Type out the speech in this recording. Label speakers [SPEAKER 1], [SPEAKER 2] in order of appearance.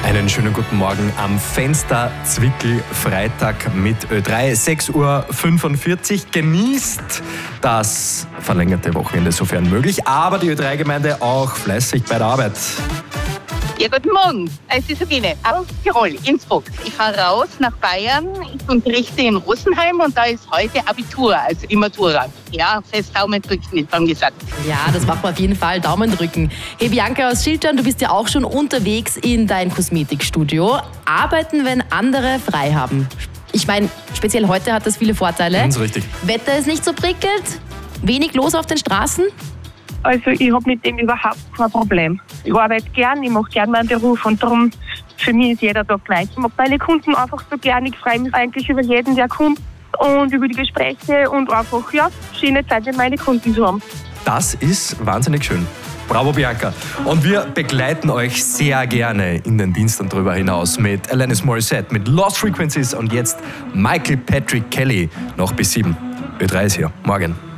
[SPEAKER 1] Einen schönen guten Morgen am Fenster Zwickel Freitag mit Ö3, 6:45 Uhr. Genießt das verlängerte Wochenende sofern möglich, aber die Ö3-Gemeinde auch fleißig bei der Arbeit.
[SPEAKER 2] Ja, guten Morgen. Es ist Sabine aus Tirol, Innsbruck. Ich fahre raus nach Bayern. Ich unterrichte in Rosenheim und da ist heute Abitur, also die Matura. Ja, fest Daumen drücken, wird dann gesagt.
[SPEAKER 3] Ja, das machen wir auf jeden Fall. Daumen drücken. Hey, Bianca aus Schiltern, du bist ja auch schon unterwegs in dein Kosmetikstudio. Arbeiten, wenn andere frei haben. Ich meine, speziell heute hat das viele Vorteile.
[SPEAKER 1] Ganz richtig.
[SPEAKER 3] Wetter ist nicht so prickelnd, wenig los auf den Straßen.
[SPEAKER 4] Also ich habe mit dem überhaupt kein Problem. Ich arbeite gern, ich mache gern meinen Beruf und darum, für mich ist jeder Tag gleich. Ich mag meine Kunden einfach so gern. Ich freue mich eigentlich über jeden, der kommt und über die Gespräche und einfach, ja, schöne Zeit mit meinen Kunden zu haben.
[SPEAKER 1] Das ist wahnsinnig schön. Bravo, Bianca. Und wir begleiten euch sehr gerne in den Dienst und darüber hinaus mit Alanis Morissette, mit Lost Frequencies und jetzt Michael Patrick Kelly noch bis 7. Ö3 ist hier. Morgen.